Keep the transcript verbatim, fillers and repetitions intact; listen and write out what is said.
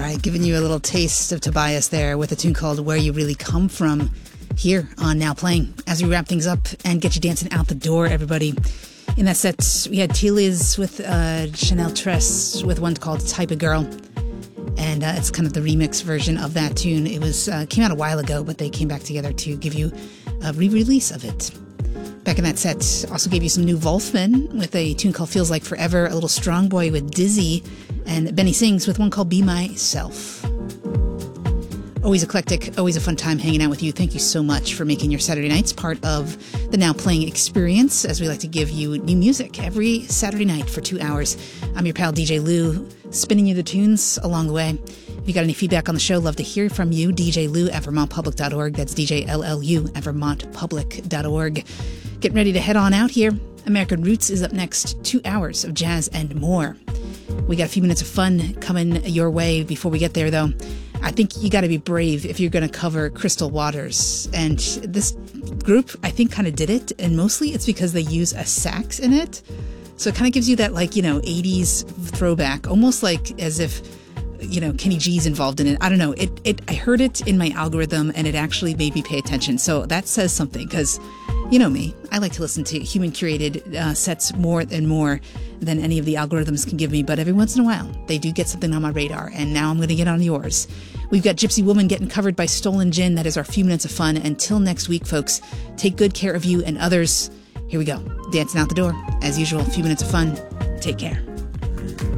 right, giving you a little taste of Tobias there with a tune called Where You Really Come From here on Now Playing. As we wrap things up and get you dancing out the door, everybody. In that set, we had T-Liz with uh, Chanel Tress with one called Type of Girl. And uh, it's kind of the remix version of that tune. It was uh, came out a while ago, but they came back together to give you a re-release of it. Back in that set, also gave you some new Wolfman with a tune called Feels Like Forever, a little Strong Boy with Dizzy, and Benny Sings with one called Be Myself. Always eclectic, always a fun time hanging out with you. Thank you so much for making your Saturday nights part of the Now Playing experience, as we like to give you new music every Saturday night for two hours. I'm your pal D J Lou, spinning you the tunes along the way. If you got any feedback on the show, love to hear from you. D J Lou at vermont public dot org. That's D J L L U at vermont public dot org. Getting ready to head on out here. American Roots is up next. Two hours of jazz and more. We got a few minutes of fun coming your way. Before we get there, though, I think you got to be brave if you're going to cover Crystal Waters. And this group, I think, kind of did it. And mostly it's because they use a sax in it. So it kind of gives you that, like, you know, eighties throwback, almost like as if, you know, Kenny G's involved in it. I don't know. It, it, I heard it in my algorithm and it actually made me pay attention. So that says something, because you know me, I like to listen to human curated uh, sets more and more than any of the algorithms can give me. But every once in a while, they do get something on my radar. And now I'm going to get on yours. We've got Gypsy Woman getting covered by Stolen Gin. That is our few minutes of fun. Until next week, folks, take good care of you and others. Here we go. Dancing out the door. As usual, a few minutes of fun. Take care.